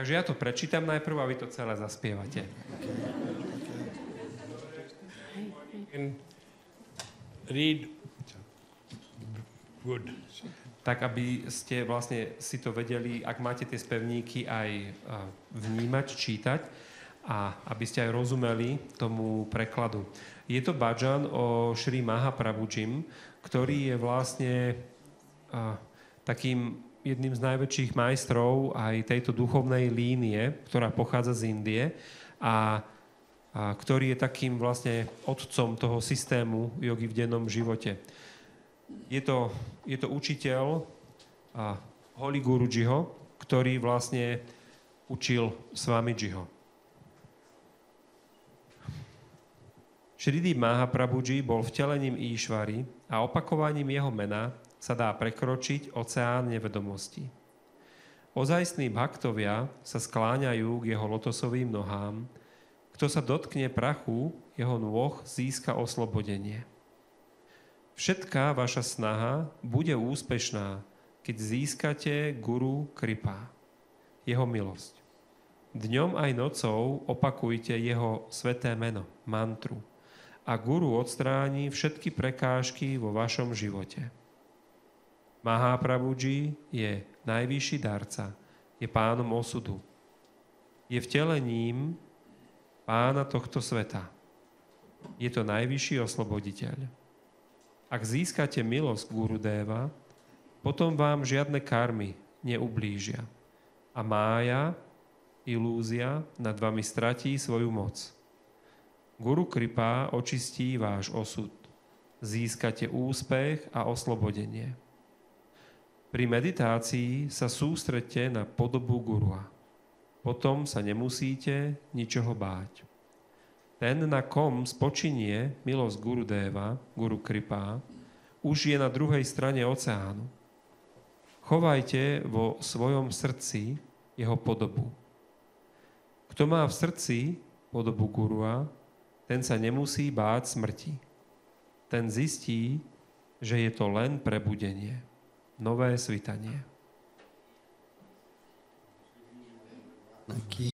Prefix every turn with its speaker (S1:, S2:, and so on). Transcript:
S1: Takže ja to prečítam najprv a vy to celé zaspievate.
S2: Read good.
S1: Tak, aby ste vlastne si to vedeli, ak máte tie spevníky, aj vnímať, čítať a aby ste aj rozumeli tomu prekladu. Je to bhajan o Šri Mahaprabhujim, ktorý je vlastne takým jedným z najväčších majstrov aj tejto duchovnej línie, ktorá pochádza z Indie a ktorý je takým vlastne otcom toho systému jogy v dennom živote. Je to učiteľ Holy Gurujiho, ktorý vlastne učil Swamidžiho. Šridip Mahaprabhuji bol vtelením Íšvary a opakovaním jeho mena sa dá prekročiť oceán nevedomosti. Ozajstní bhaktovia sa skláňajú k jeho lotosovým nohám. Kto sa dotkne prachu jeho nôh, získa oslobodenie. Všetká vaša snaha bude úspešná, keď získate Guru Kripa, jeho milosť. Dňom aj nocou opakujte jeho sveté meno, mantru, a Guru odstráni všetky prekážky vo vašom živote. Mahaprabhuji je najvyšší darca, je pánom osudu. Je vtelením pána tohto sveta. Je to najvyšší osloboditeľ. Ak získate milosť Gurudeva, potom vám žiadne karmy neublížia. A mája, ilúzia nad vami stratí svoju moc. Guru Kripa očistí váš osud. Získate úspech a oslobodenie. Pri meditácii sa sústreďte na podobu Gurua. Potom sa nemusíte ničoho báť. Ten, na kom spočinie milosť Gurudeva, Guru Kripa, už je na druhej strane oceánu. Chovajte vo svojom srdci jeho podobu. Kto má v srdci podobu Gurua, ten sa nemusí báť smrti. Ten zistí, že je to len prebudenie, nové svitanie.
S3: Aqui.